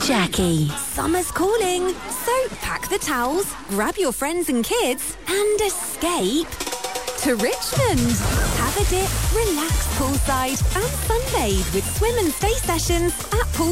Jackie. Summer's calling, so pack the towels, grab your friends and kids, and escape to Richmond. Have a dip, relax poolside, and sunbathe with swim and stay sessions at Pool